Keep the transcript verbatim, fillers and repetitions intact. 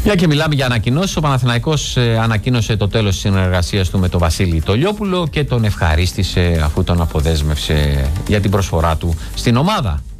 Για και μιλάμε για ανακοινώσεις. Ο Παναθηναϊκός ε, ανακοίνωσε το τέλος της συνεργασίας του με τον Βασίλη Τολιόπουλο και τον ευχαρίστησε αφού τον αποδέσμευσε για την προσφορά του στην ομάδα.